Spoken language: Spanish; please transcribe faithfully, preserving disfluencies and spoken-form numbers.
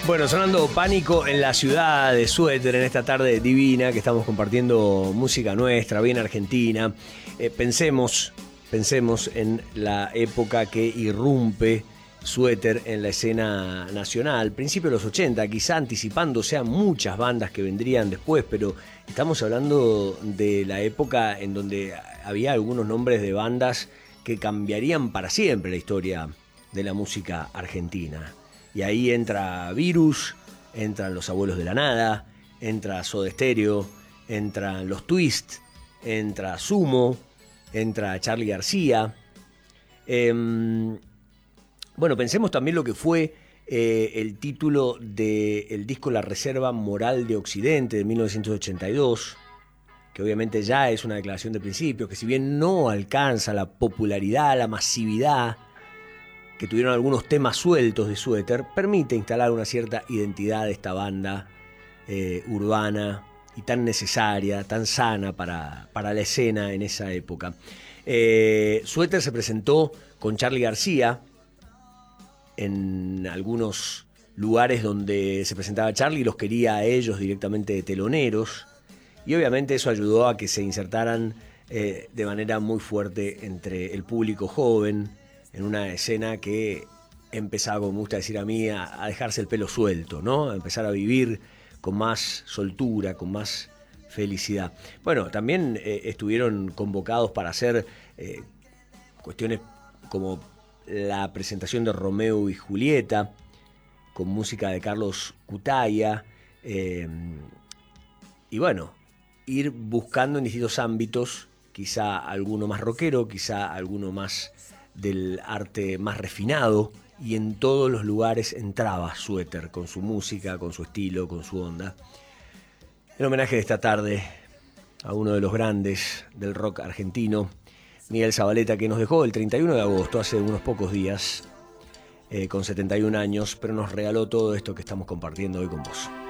Bueno, sonando Pánico en la ciudad de Suéter en esta tarde divina que estamos compartiendo música nuestra, bien argentina. Eh, pensemos, pensemos en la época que irrumpe Suéter en la escena nacional, principio de los ochenta, quizá anticipándose a muchas bandas que vendrían después, pero estamos hablando de la época en donde había algunos nombres de bandas que cambiarían para siempre la historia de la música argentina. Y ahí entra Virus, entran Los Abuelos de la Nada, entra Soda Stereo, entran Los Twist, entra Sumo, entra Charly García. Eh, bueno, pensemos también lo que fue eh, el título del disco La Reserva Moral de Occidente de mil novecientos ochenta y dos, que obviamente ya es una declaración de principios, que si bien no alcanza la popularidad, la masividad que tuvieron algunos temas sueltos de Suéter, permite instalar una cierta identidad de esta banda eh, urbana y tan necesaria, tan sana para, para la escena en esa época. Eh, Suéter se presentó con Charly García en algunos lugares donde se presentaba Charly, los quería a ellos directamente de teloneros, y obviamente eso ayudó a que se insertaran eh, de manera muy fuerte entre el público joven, en una escena que empezaba, como me gusta decir a mí, a, a dejarse el pelo suelto, ¿no? A empezar a vivir con más soltura, con más felicidad. Bueno, también eh, estuvieron convocados para hacer eh, cuestiones como la presentación de Romeo y Julieta, con música de Carlos Cutaia, eh, y bueno, ir buscando en distintos ámbitos, quizá alguno más rockero, quizá alguno más del arte más refinado, y en todos los lugares entraba Suéter con su música, con su estilo, con su onda. El homenaje de esta tarde a uno de los grandes del rock argentino, Miguel Zavaleta, que nos dejó el treinta y uno de agosto, hace unos pocos días, eh, con setenta y un años, pero nos regaló todo esto que estamos compartiendo hoy con vos.